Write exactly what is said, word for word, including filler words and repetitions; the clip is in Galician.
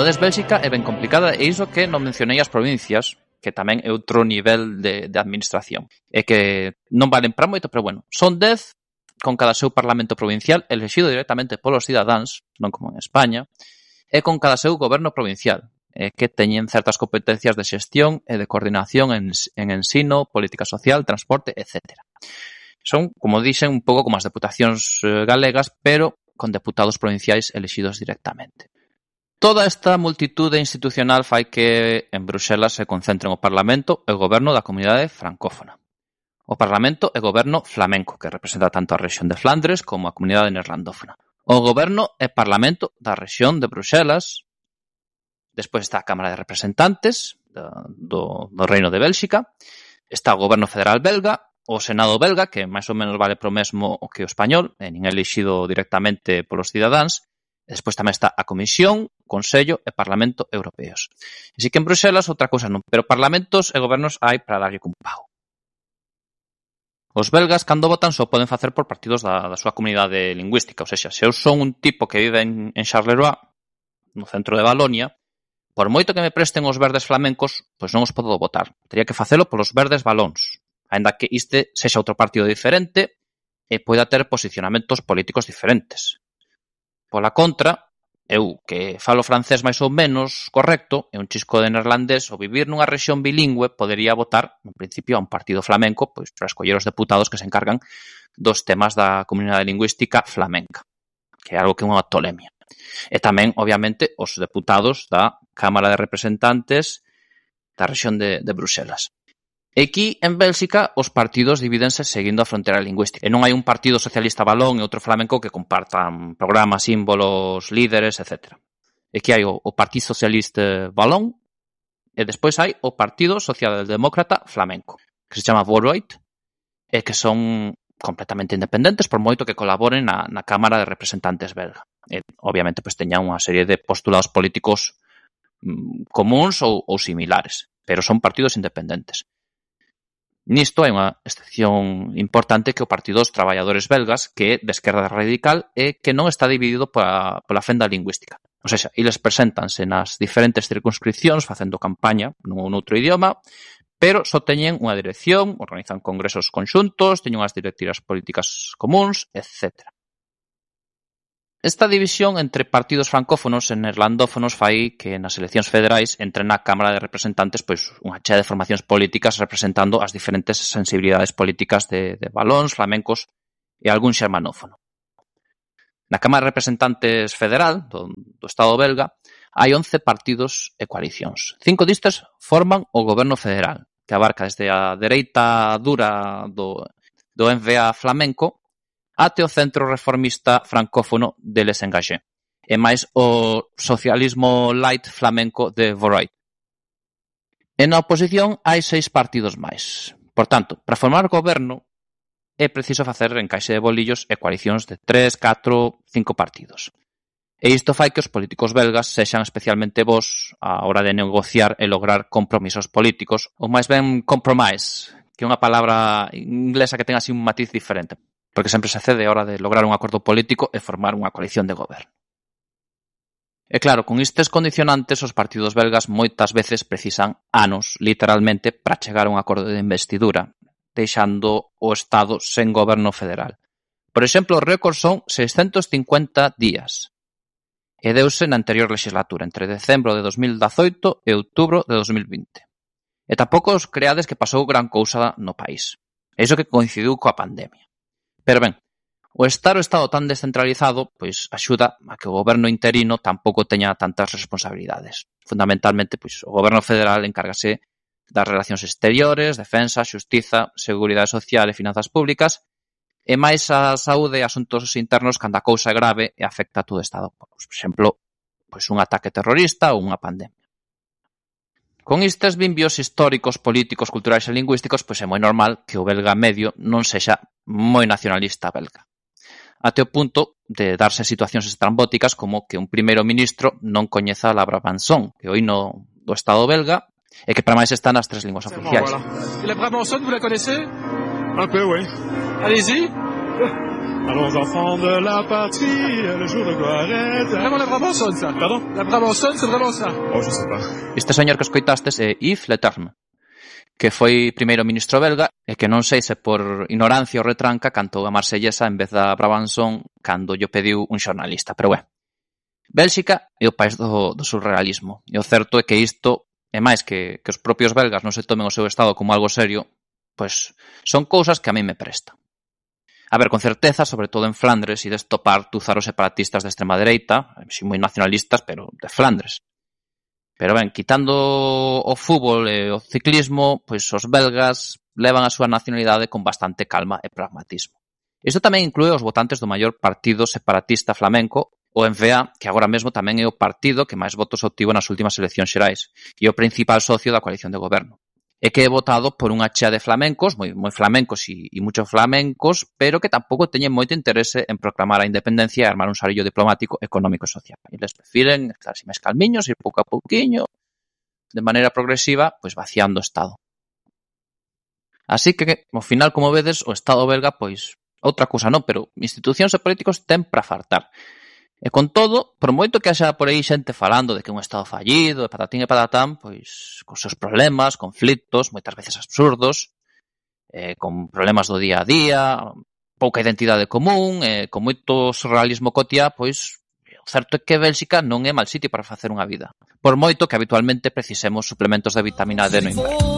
des Bélxica é ben complicada e iso que non mencionei as provincias, que tamén é outro nivel de, de administración. É que non valen para moito, pero bueno, son dez con cada seu parlamento provincial elexido directamente polos cidadáns, non como en España, e con cada seu goberno provincial, eh, que teñen certas competencias de xestión e de coordinación en, en ensino, política social, transporte, etcétera. Son, como dixen, un pouco como as deputacións eh, galegas, pero con deputados provinciais elexidos directamente. Toda esta multitude institucional fai que en Bruxelas se concentren o Parlamento e o goberno da comunidade francófona. O Parlamento e o goberno flamenco, que representa tanto a rexión de Flandres como a comunidade neerlandófona. O goberno e Parlamento da rexión de Bruxelas. Despois está a Cámara de Representantes do, do Reino de Bélxica. Está o goberno federal belga, o Senado belga, que máis ou menos vale pro mesmo que o español, e nin elixido directamente polos cidadáns. Despois tamén está a Comisión, Consello e Parlamento Europeos. E si que en Bruxelas outra cousa non, pero parlamentos e gobernos hai para darlle cun pau. Os belgas, cando votan, só poden facer por partidos da, da súa comunidade lingüística. Ou seja, se eu son un tipo que vive en, en Charleroi, no centro de Valonia, por moito que me presten os verdes flamencos, pois non os podo votar. Tería que facelo polos verdes valóns, aínda que este sexa outro partido diferente e poida ter posicionamentos políticos diferentes. Pola contra, eu, que falo francés máis ou menos correcto, e un chisco de neerlandés, ou vivir nunha rexión bilingüe, podería votar, en principio, a un partido flamenco, pois para escoller os deputados que se encargan dos temas da comunidade lingüística flamenca, que é algo que é unha tolemia. E tamén, obviamente, os deputados da Cámara de Representantes da rexión de, de Bruxelas. E aquí, en Bélxica, os partidos divídense seguindo a fronteira lingüística. E non hai un partido socialista valón e outro flamenco que compartan programas, símbolos, líderes, etcétera. E aquí hai o, o Partido Socialista valón e despois hai o Partido Socialdemócrata flamenco, que se chama Vooruit, e que son completamente independentes por moito que colaboren na, na Cámara de Representantes belga. E, obviamente, pues, teñan unha serie de postulados políticos mm, comuns ou, ou similares, pero son partidos independentes. Nisto hai unha excepción importante que o Partido dos Traballadores Belgas, que é de esquerda radical e que non está dividido pola, pola fenda lingüística. Ou seja, eles preséntanse nas diferentes circunscripcións facendo campaña nun outro idioma, pero só teñen unha dirección, organizan congresos conxuntos, teñen unhas directivas políticas comuns, etcétera. Esta división entre partidos francófonos e neerlandófonos fai que nas eleccións federais entre na Cámara de Representantes pois unha chea de formacións políticas representando as diferentes sensibilidades políticas de, de valóns, flamencos e algún xermanófono. Na Cámara de Representantes federal do, do Estado belga hai once partidos e coalicións. Cinco distas forman o goberno federal, que abarca desde a dereita dura do, do N V A flamenco até o centro reformista francófono de Les Engagés, e máis o socialismo light flamenco de Vooruit. E na oposición hai seis partidos máis. Por tanto, para formar goberno é preciso facer encaixe de bolillos e coalicións de tres, catro, cinco partidos. E isto fai que os políticos belgas sexan especialmente bons á hora de negociar e lograr compromisos políticos, ou máis ben compromise, que é unha palabra inglesa que ten así un matiz diferente, porque sempre se cede a hora de lograr un acordo político e formar unha coalición de goberno. E claro, con estes condicionantes, os partidos belgas moitas veces precisan anos, literalmente, para chegar a un acordo de investidura, deixando o Estado sen goberno federal. Por exemplo, o récord son seiscentos cincuenta días, e deuse na anterior legislatura, entre decembro de dos mil dezaoito e outubro de dos mil vinte. E tampouco os creades que pasou gran cousa no país. E iso que coincidiu coa pandemia. Pero ben, o estar o Estado tan descentralizado pois axuda a que o goberno interino tampouco teña tantas responsabilidades. Fundamentalmente, pois o goberno federal encárgase das relacións exteriores, defensa, xustiza, seguridade social e finanzas públicas, e máis a saúde e asuntos internos cando a cousa é grave e afecta a todo o Estado. Por exemplo, pois un ataque terrorista ou unha pandemia. Con estes vimbios históricos, políticos, culturais e lingüísticos, pois é moi normal que o belga medio non sexa moi nacionalista belga. Até o punto de darse situacións estrambóticas como que un primeiro ministro non coñeza a labra Banson, que é o hino do Estado belga, e que para máis está nas tres linguas oficiais. Voilà. Et la Brabançonne, vous la connaissez? Un peu, oui. Allez-y. Allons enfants de la patrie, le jour de gloire est... Vraiment la Brabançonne, ça. Pardon? La Brabançonne, c'est vraiment ça. Oh, je sais pas. Este señor que escoitastes é Yves Leterme, que foi primeiro ministro belga e que non sei se por ignorancia ou retranca cantou a Marsellesa en vez da Brabançon cando llo pediu un xornalista, pero bueno. Bélxica é o país do, do surrealismo e o certo é que isto é máis que, que os propios belgas non se tomen o seu estado como algo serio, pois son cousas que a mí me prestan. A ver, con certeza, sobre todo en Flandres, ides topar tuzar os separatistas de extrema dereita, si moi nacionalistas, pero de Flandres. Pero ben, quitando o fútbol e o ciclismo, pois os belgas levan a súa nacionalidade con bastante calma e pragmatismo. Isto tamén inclúe os votantes do maior partido separatista flamenco, o N V A, que agora mesmo tamén é o partido que máis votos obtivo nas últimas eleccións xerais e o principal socio da coalición de goberno. E que é votado por unha chea de flamencos, moi, moi flamencos e, e muchos flamencos, pero que tampouco teñen moito interese en proclamar a independencia e armar un sarillo diplomático, económico e social. E les prefiren estar así máis calmiños, ir pouco a pouquiño, de maneira progresiva, pois vaciando o Estado. Así que, ao final, como vedes, o Estado belga, pois, outra cousa non, pero institucións e políticos ten para fartar. E con todo, por moito que haxa por aí xente falando de que é un Estado fallido, e patatín e patatán, pois, con seus problemas, conflictos, moitas veces absurdos, eh, con problemas do día a día, pouca identidade común, eh, con moito surrealismo cotiá, pois, o certo é que Bélxica non é mal sitio para facer unha vida. Por moito que habitualmente precisemos suplementos de vitamina D no inverno.